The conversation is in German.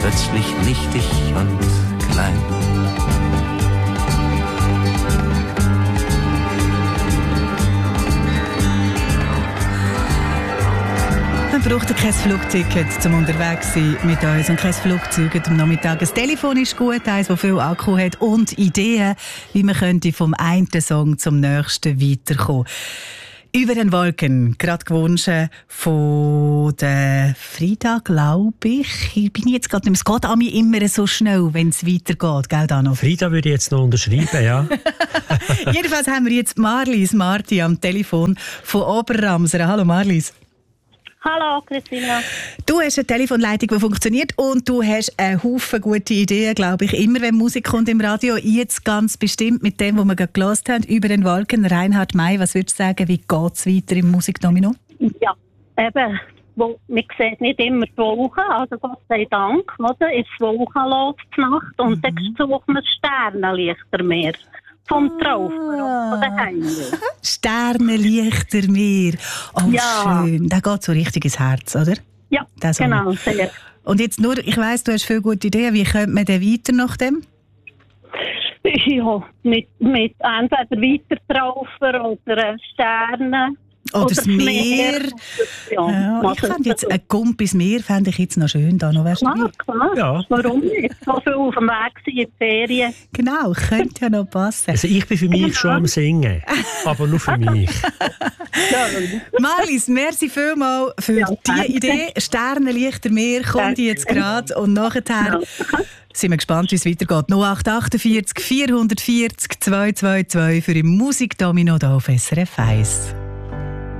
plötzlich nichtig und klein. Man braucht kein Flugticket, um unterwegs zu sein mit uns und kein Flugzeug am Nachmittag. Das Telefon ist gut, eins, das viel Akku hat und Ideen, wie man könnte vom einen Song zum nächsten weiterkommen. Über den Wolken, gerade gewünscht von der Frida, glaube ich. Ich bin jetzt gerade nicht mehr. Es geht an mir immer so schnell, wenn es weitergeht, gell, Dano? Frida würde ich jetzt noch unterschreiben, ja. Jedenfalls haben wir jetzt Marti am Telefon von Oberramseren. Hallo Marlies. Hallo Christina. Du hast eine Telefonleitung, die funktioniert und du hast einen Haufen gute Ideen, glaube ich. Immer wenn Musik kommt im Radio, jetzt ganz bestimmt mit dem, was wir gerade gehört haben, über den Wolken. Reinhard May, was würdest du sagen, wie geht es weiter im Musikdomino? Ja, eben, man sieht nicht immer die Wolken, also Gott sei Dank, oder? Ist wolkenlos die Nacht und dann sucht man Sternenlichtermeer. Vom Traufer, von der Heimweh. Sternenlichtermeer. Oh, ja. Schön. Das geht so richtig ins Herz, oder? Ja, genau, sehr. Und jetzt nur, ich weiss, du hast viele gute Ideen. Wie könnte man denn weiter nach dem? Ja, mit entweder Weitertraufer oder Sternen. Oder das Meer. Ja, ich fände jetzt ein Gumpis Meer fände ich jetzt noch schön. Da noch klar. Ja. Warum nicht? So viel auf dem Weg sein in die Ferien. Genau, könnte ja noch passen. Also ich bin für mich schon am Singen, aber nur für mich. Marlies, merci vielmals für die Idee. Sternenlichtermeer kommt jetzt gerade und nachher sind wir gespannt, wie es weitergeht. 0848 440 222 für im Musikdomino hier auf SRF 1.